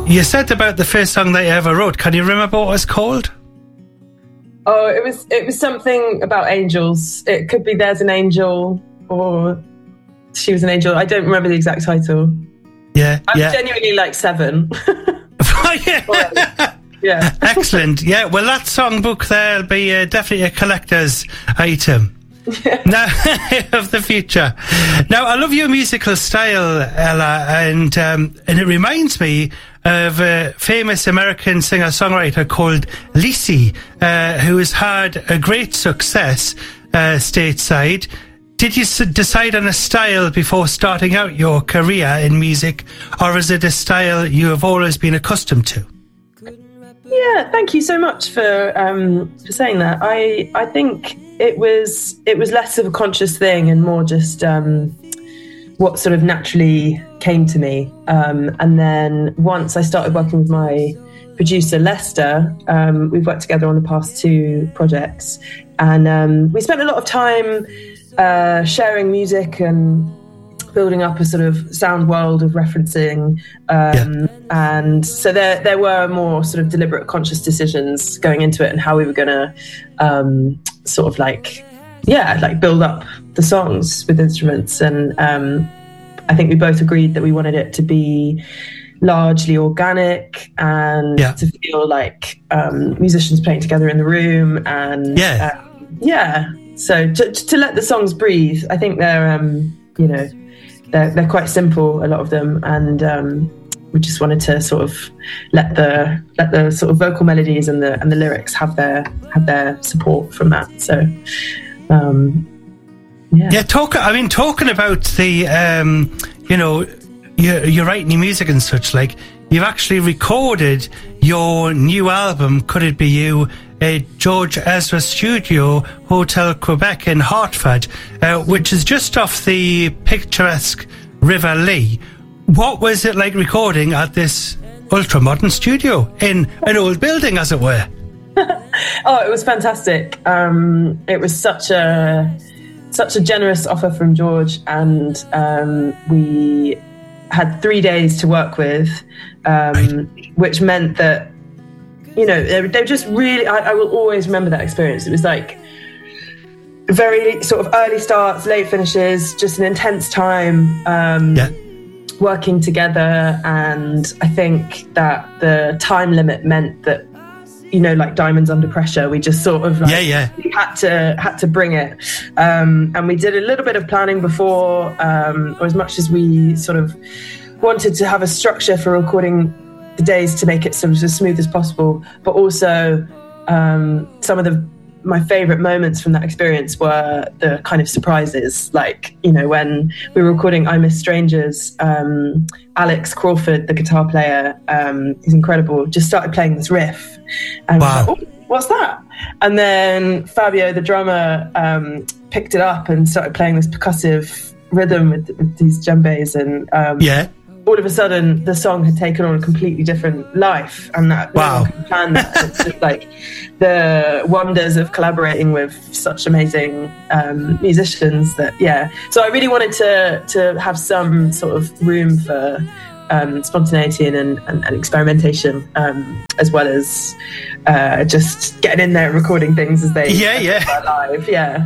you said about the first song that you ever wrote. Can you remember what it was called? Oh, it was something about angels. It could be There's an Angel or She Was an Angel. I don't remember the exact title. Yeah, I'm genuinely like 7. Yeah. Excellent. Yeah, well, that songbook there'll be definitely a collector's item. Now, of the future. Now, I love your musical style, Ella, and it reminds me of a famous American singer-songwriter called Lisi, who has had a great success stateside. Did you decide on a style before starting out your career in music, or is it a style you have always been accustomed to? Yeah, thank you so much for saying that. I think it was less of a conscious thing and more just what sort of naturally came to me. And then once I started working with my producer Lester, we've worked together on the past 2 projects, and we spent a lot of time sharing music and building up a sort of sound world of referencing, and so there were more sort of deliberate, conscious decisions going into it and how we were going to sort of like build up the songs with instruments. And I think we both agreed that we wanted it to be largely organic and to feel like musicians playing together in the room, and so to let the songs breathe. I think they're quite simple, a lot of them, and we just wanted to sort of let the sort of vocal melodies and the lyrics have their support from that. So talking about the you're writing your music and such, like you've actually recorded your new album, Could It Be You, at George Ezra Studio, Hotel Quebec in Hartford, which is just off the picturesque River Lee. What was it like recording at this ultra-modern studio in an old building, as it were? Oh, it was fantastic. It was such a generous offer from George, and we had 3 days to work with, which meant that, they just really, I will always remember that experience. It was like very sort of early starts, late finishes, just an intense time working together. And I think that the time limit meant that, like diamonds under pressure, we just sort of we had to bring it. And we did a little bit of planning before, or as much as we sort of wanted to have a structure for recording the days to make it sort of as smooth as possible. But also some of my favourite moments from that experience were the kind of surprises, like, when we were recording I Miss Strangers, Alex Crawford, the guitar player, he's incredible, just started playing this riff, and wow. I was like, oh, what's that? And then Fabio, the drummer, picked it up and started playing this percussive rhythm with these djembes, and all of a sudden the song had taken on a completely different life, and that no one could plan that. It's just like the wonders of collaborating with such amazing musicians that so I really wanted to have some sort of room for spontaneity and experimentation, as well as just getting in there and recording things as they are live.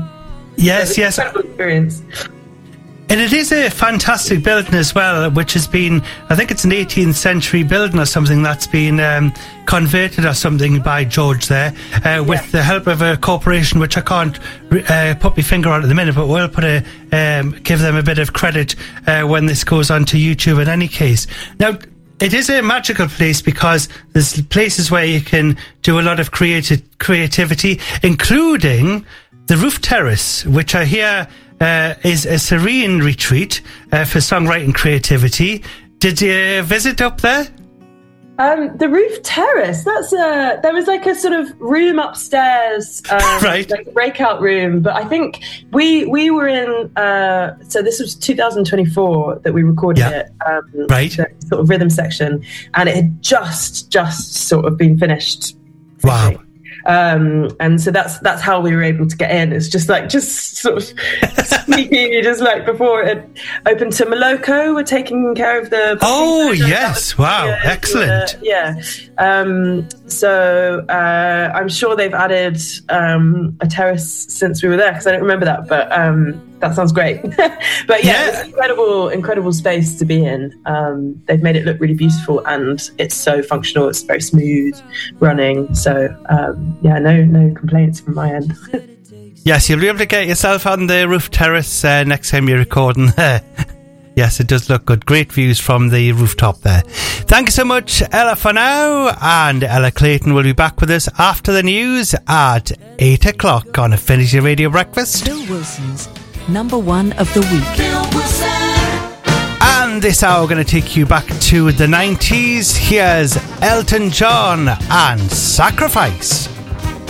Yes. Incredible experience. And it is a fantastic building as well, which has been, I think it's an 18th century building or something that's been converted or something by George there, with the help of a corporation which I can't put my finger on at the minute, but we'll give them a bit of credit when this goes on to YouTube in any case. Now, it is a magical place because there's places where you can do a lot of creativity, including the roof terrace, which I hear is a serene retreat for songwriting creativity. Did you visit up there? The roof terrace, there was like a sort of room upstairs, right, like a breakout room, but I think we were in, so this was 2024 that we recorded it, right, the sort of rhythm section, and it had just sort of been finished. Wow. And so that's how we were able to get in. It's just sort of sneaky, just like before it opened to Moloko. We're taking care of the. Oh yes! Wow, excellent. So I'm sure they've added a terrace since we were there, because I don't remember that, but that sounds great. But yeah, it's incredible space to be in. They've made it look really beautiful, and it's so functional. It's very smooth running. So no complaints from my end. Yes, you'll be able to get yourself on the roof terrace next time you're recording. Yes, it does look good. Great views from the rooftop there. Thank you so much, Ella, for now. And Ella Clayton will be back with us after the news at 8 o'clock on Affinity Radio Breakfast. Bill Wilson's number one of the week. Bill Wilson. And this hour we're going to take you back to the 90s. Here's Elton John and Sacrifice.